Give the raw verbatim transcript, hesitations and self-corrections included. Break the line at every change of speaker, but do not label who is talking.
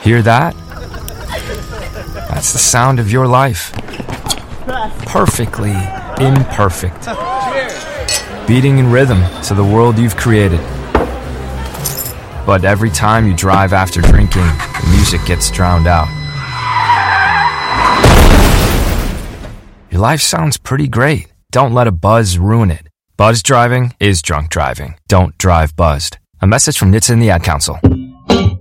Hear that? That's the sound of your life. Perfectly imperfect. Beating in rhythm to the world you've created. But every time you drive after drinking, the music gets drowned out. Your life sounds pretty great. Don't let a buzz ruin it. Buzz driving is drunk driving. Don't drive buzzed. A message from N H T S A and the Ad Council.